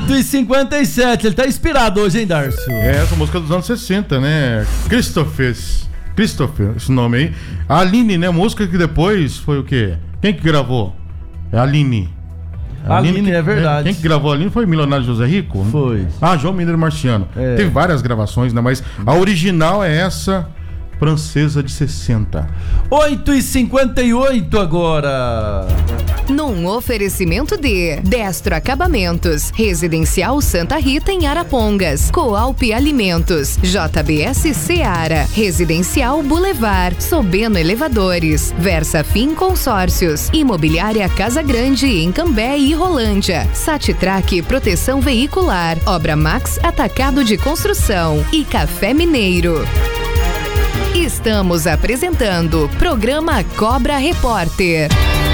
8h57, ele tá inspirado hoje, hein, Darcio? Essa música dos anos 60, né? Christopher, esse nome aí. A Aline, né? Música que depois foi o quê? Quem que gravou? É a Aline. Aline, é verdade. Quem que gravou a Aline foi o Milionário José Rico? Foi. João Mineiro Marciano. Teve várias gravações, né? Mas a original é essa... Francesa de 60. 8h58 agora. Num oferecimento de Destro Acabamentos, Residencial Santa Rita em Arapongas, Coalp Alimentos, JBS Seara, Residencial Boulevard, Sobeno Elevadores, Versafim Consórcios, Imobiliária Casa Grande em Cambé e Rolândia, Satitrac Proteção Veicular, Obra Max Atacado de Construção e Café Mineiro. Estamos apresentando programa Cobra Repórter.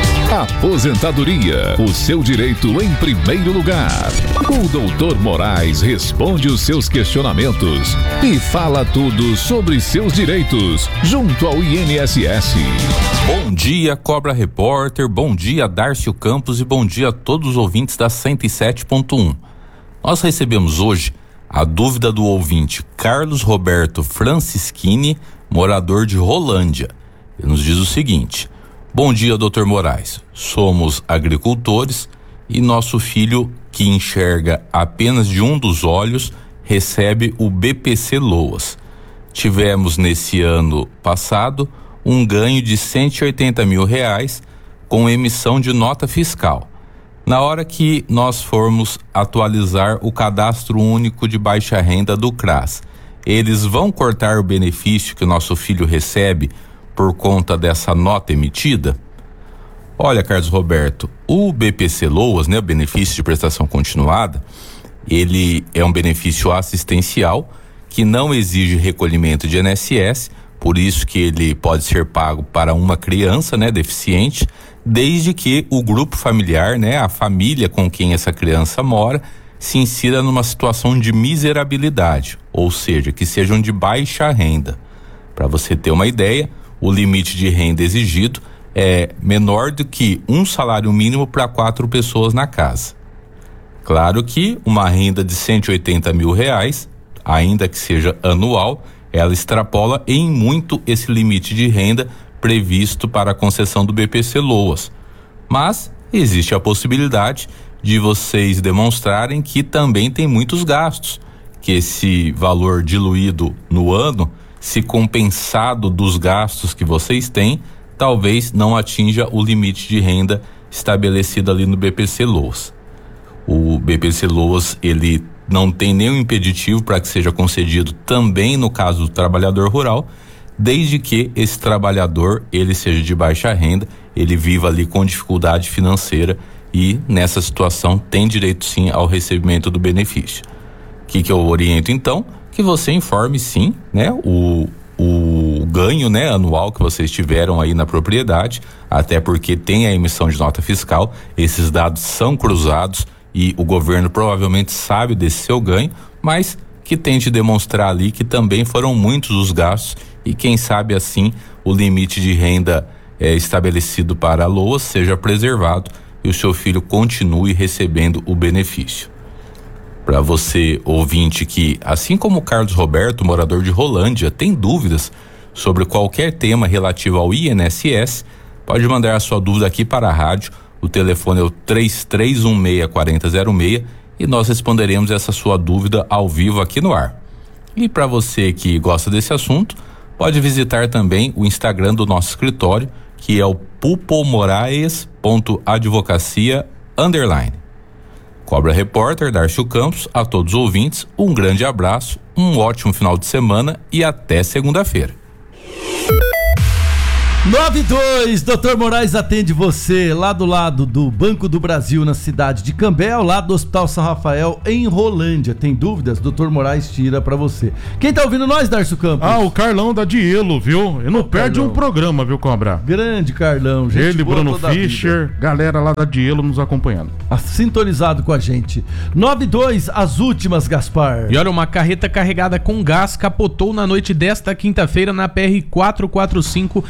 Aposentadoria, o seu direito em primeiro lugar. O Dr. Moraes responde os seus questionamentos e fala tudo sobre seus direitos junto ao INSS. Bom dia, Cobra Repórter, bom dia, Darcio Campos e bom dia a todos os ouvintes da 107.1. Nós recebemos hoje a dúvida do ouvinte Carlos Roberto Francischini, morador de Rolândia. Ele nos diz o seguinte: bom dia, Dr. Moraes. Somos agricultores e nosso filho, que enxerga apenas de um dos olhos, recebe o BPC Loas. Tivemos nesse ano passado um ganho de R$180 mil com emissão de nota fiscal. Na hora que nós formos atualizar o cadastro único de baixa renda do CRAS, eles vão cortar o benefício que o nosso filho recebe por conta dessa nota emitida? Olha, Carlos Roberto, o BPC Loas, né, o benefício de prestação continuada, ele é um benefício assistencial que não exige recolhimento de INSS, por isso que ele pode ser pago para uma criança, né, deficiente, desde que o grupo familiar, né, a família com quem essa criança mora, se insira numa situação de miserabilidade, ou seja, que sejam de baixa renda. Para você ter uma ideia, o limite de renda exigido é menor do que um salário mínimo para 4 pessoas na casa. Claro que uma renda de R$180 mil, ainda que seja anual, ela extrapola em muito esse limite de renda previsto para a concessão do BPC Loas. Mas existe a possibilidade de vocês demonstrarem que também tem muitos gastos, que esse valor diluído no ano, se compensado dos gastos que vocês têm, talvez não atinja o limite de renda estabelecido ali no BPC Loas. O BPC Loas, ele não tem nenhum impeditivo para que seja concedido também no caso do trabalhador rural, desde que esse trabalhador, ele seja de baixa renda, ele viva ali com dificuldade financeira e nessa situação tem direito sim ao recebimento do benefício. O que eu oriento então? Que você informe sim, né, o ganho, né, anual que vocês tiveram aí na propriedade, até porque tem a emissão de nota fiscal, esses dados são cruzados e o governo provavelmente sabe desse seu ganho, mas que tente demonstrar ali que também foram muitos os gastos e quem sabe assim o limite de renda estabelecido para a LOAS seja preservado e o seu filho continue recebendo o benefício. Para você, ouvinte, que assim como o Carlos Roberto, morador de Rolândia, tem dúvidas sobre qualquer tema relativo ao INSS, pode mandar a sua dúvida aqui para a rádio. O telefone é o 3316-4006 e nós responderemos essa sua dúvida ao vivo aqui no ar. E para você que gosta desse assunto, pode visitar também o Instagram do nosso escritório, que é o pupomoraes.advocacia_. Cobra Repórter, Darcio Campos, a todos os ouvintes, um grande abraço, um ótimo final de semana e até segunda-feira. 92, Dr. Moraes atende você lá do lado do Banco do Brasil, na cidade de Cambé, ao lado do Hospital São Rafael, em Rolândia. Tem dúvidas? Dr. Moraes tira pra você. Quem tá ouvindo nós, Darcio Campos? O Carlão da Dielo, viu? Ele não perde um programa, viu, Cobra? Grande Carlão, gente. Ele, Bruno Fischer, galera lá da Dielo nos acompanhando. Sintonizado com a gente. 92, as últimas, Gaspar. E olha, uma carreta carregada com gás capotou na noite desta quinta-feira na PR-445, entre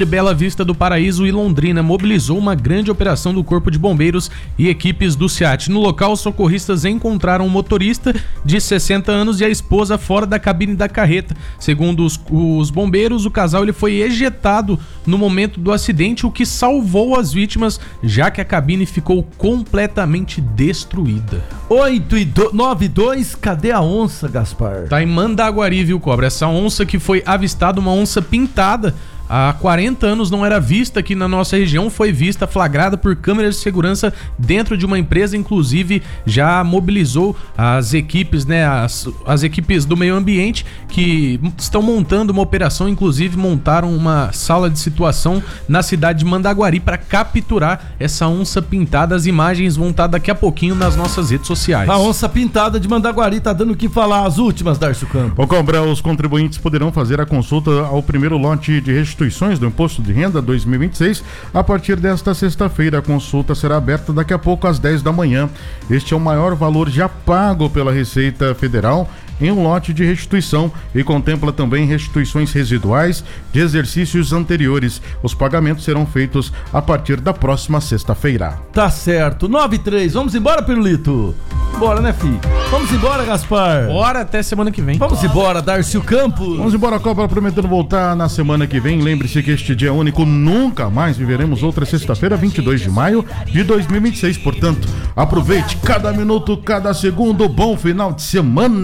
entre Bela Vista do Paraíso e Londrina mobilizou uma grande operação do Corpo de Bombeiros e equipes do SEAT. No local, os socorristas encontraram um motorista de 60 anos e a esposa fora da cabine da carreta. Segundo os bombeiros, o casal ele foi ejetado no momento do acidente, o que salvou as vítimas, já que a cabine ficou completamente destruída. 892, cadê a onça, Gaspar? Tá em Mandaguari, viu, Cobra? Essa onça que foi avistada, uma onça pintada, há 40 anos não era vista aqui na nossa região, foi vista, flagrada por câmeras de segurança dentro de uma empresa, inclusive já mobilizou as equipes, né, as equipes do meio ambiente que estão montando uma operação, inclusive montaram uma sala de situação na cidade de Mandaguari para capturar essa onça pintada. As imagens vão estar daqui a pouquinho nas nossas redes sociais. A onça pintada de Mandaguari tá dando o que falar. As últimas, Darcio Campos. Ô Cobra, os contribuintes poderão fazer a consulta ao primeiro lote de restituições do Imposto de Renda 2026 a partir desta sexta-feira. A consulta será aberta daqui a pouco às 10 da manhã. Este é o maior valor já pago pela Receita Federal em um lote de restituição e contempla também restituições residuais de exercícios anteriores. Os pagamentos serão feitos a partir da próxima sexta-feira. Tá certo. 93. Vamos embora, Pirulito? Bora, né, filho? Vamos embora, Gaspar? Bora, até semana que vem. Vamos embora, Darcio Campos. Vamos embora, Cobra, prometendo voltar na semana que vem. Lembre-se que este dia é único, nunca mais viveremos outra sexta-feira, 22 de maio de 2026. Portanto, aproveite cada minuto, cada segundo. Bom final de semana.